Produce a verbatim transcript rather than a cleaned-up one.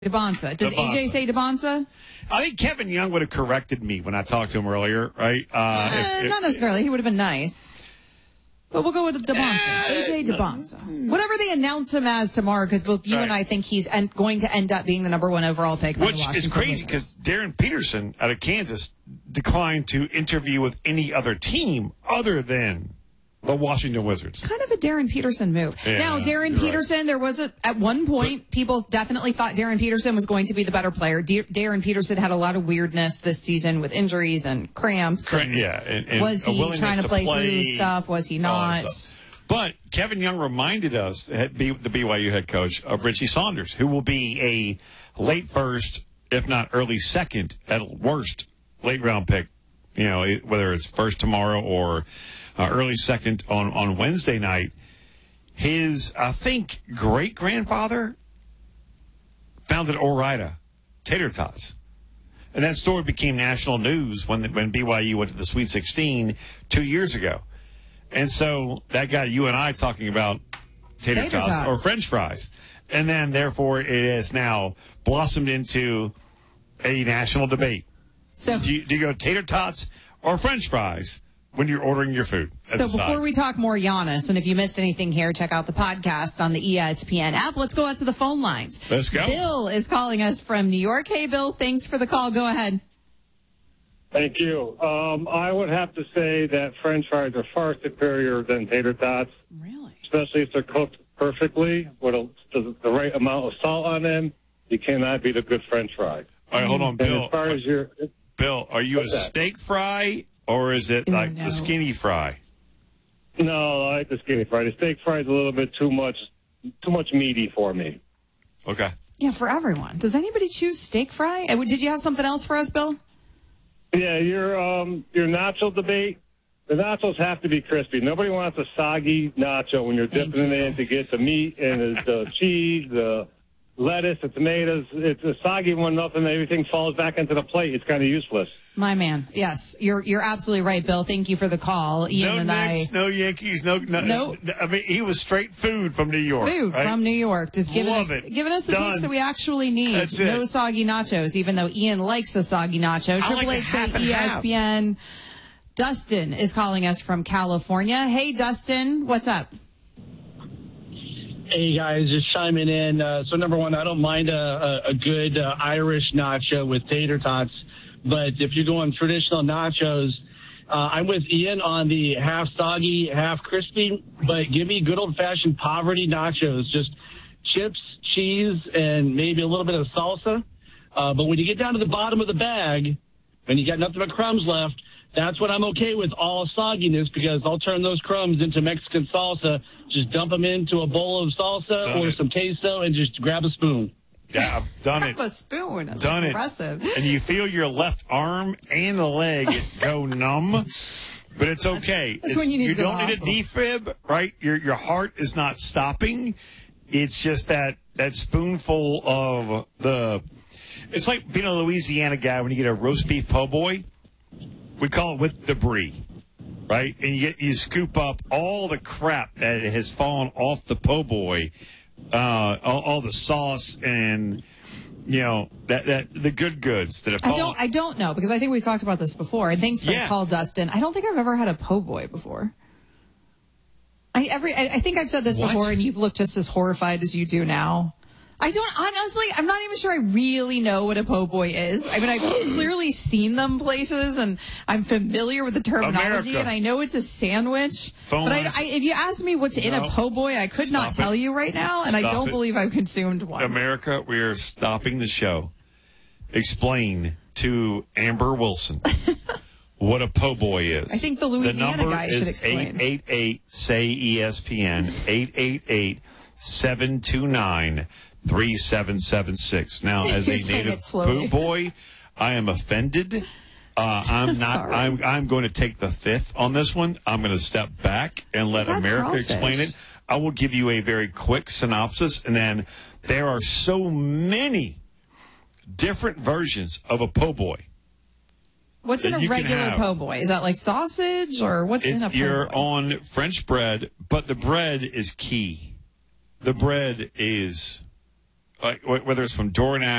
DeBonsa. Does DeBonsa. A J say DeBonsa? I think Kevin Young would have corrected me when I talked to him earlier, right? Uh, Uh, if- if- not necessarily. He would have been nice. But we'll go with DeBonsa. A J DeBonsa. Whatever they announce him as tomorrow, because both you Right. and I think he's en- going to end up being the number one overall pick. by the Which is Washington crazy Wizards. because Darren Peterson out of Kansas declined to interview with any other team other than the Washington Wizards. Kind of a Darren Peterson move. Yeah, now, Darren you're Peterson, right. there was a, at one point, people definitely thought Darren Peterson was going to be the better player. D- Darren Peterson had a lot of weirdness this season with injuries and cramps. Correct, and yeah. And, and was a he willingness trying to play, through stuff? Was he all that not? stuff. But Kevin Young reminded us, the B Y U head coach, of Richie Saunders, who will be a late first, if not early second, at worst, late round pick. You know, whether it's first tomorrow or uh, early second on, on Wednesday night. His, I think, great-grandfather founded Ore-Ida Tater Tots. And that story became national news when when B Y U went to the Sweet sixteen two years ago. And so that got you and I talking about tater, Tater tots, tots. or French fries. And then, therefore, it has now blossomed into a national debate. So, Do you, do you go tater tots or French fries when you're ordering your food? as so a side? before we talk more Giannis, and if you missed anything here, check out the podcast on the E S P N app. Let's go out to the phone lines. Let's go. Bill is calling us from New York. Hey, Bill, thanks for the call. Go ahead. Thank you. Um, I would have to say that French fries are far superior than tater tots, Really? especially if they're cooked perfectly with a, the, the right amount of salt on them. You cannot beat a good French fry. All right, hold on, And Bill. as far as your, Bill, are you a What's that? steak fry or is it Ooh, like no. the skinny fry? no, I like the skinny fry. The steak fry is a little bit too much, too much meaty for me. Okay. Yeah, for everyone. Does anybody choose steak fry? Uh, Did you have something else for us, Bill? Yeah, your um, your nacho debate. The nachos have to be crispy. Nobody wants a soggy nacho when you're Thank dipping you. it in to get the meat and the, the cheese, the lettuce, the tomatoes. It's a soggy one. Nothing. Everything falls back into the plate. It's kind of useless. My man. Yes, you're you're absolutely right, Bill. Thank you for the call. Ian No and Knicks, I. no Yankees, no, no. Nope. I mean, he was straight food from New York. Food right? from New York, just giving Love us it. giving us the Done. takes that we actually need. That's it. No soggy nachos, even though Ian likes the soggy nacho. I like Triple the Eight half and E half. S P N. Dustin is calling us from California. Hey, Dustin, what's up? Hey guys, just chiming in. Uh, so number one, I don't mind a, a, a good uh, Irish nacho with tater tots, but if you're going traditional nachos, uh, I'm with Ian on the half soggy, half crispy. But give me good old fashioned poverty nachos, just chips, cheese, and maybe a little bit of salsa. Uh, but when you get down to the bottom of the bag and you got nothing but crumbs left, that's when I'm okay with all sogginess, because I'll turn those crumbs into Mexican salsa, just dump them into a bowl of salsa Done or it. some queso and just grab a spoon. Yeah, I've done it. Have a spoon. That's Done impressive. it. And you feel your left arm and the leg go numb, but it's okay. That's It's- when you need to go don't to need a defib, right? Your your heart is not stopping. It's just that that spoonful of the. It's like being a Louisiana guy when you get a roast beef po' boy. We call it with debris, right? And you get you scoop up all the crap that has fallen off the po' boy, uh, all, all the sauce and you know that that the good goods that have I fallen. don't. I don't know, because I think we've talked about this before. And thanks for Yeah. the call, Dustin. I don't think I've ever had a po' boy before. I every. I, I think I've said this What? before, and you've looked just as horrified as you do now. I don't honestly. I'm not even sure I really know what a po' boy is. I mean, I've clearly seen them places, and I'm familiar with the terminology, America. and I know it's a sandwich. Phone but I, lines. I, if you ask me what's in No. a po' boy, I could not Stop tell it. you right now, and I Stop don't it. believe I've consumed one. America, we are stopping the show. Explain to Amber Wilson what a po' boy is. I think the Louisiana number guy should is explain. eight eight eight, say E S P N, eight eight eight, seven two nine, three seven seven six. Now, as You're a saying native it slowly. po' boy, I am offended. Uh, I'm not. Sorry. I'm. I'm going to take the fifth on this one. I'm going to step back and let I've had America crawfish. explain it. I will give you a very quick synopsis, and then there are so many different versions of a po' boy. What's in that a you can regular have. po' boy? Is that like sausage, or what's It's in a po' you're boy? on French bread, but the bread is key. The bread is like, wh- whether it's from Dornak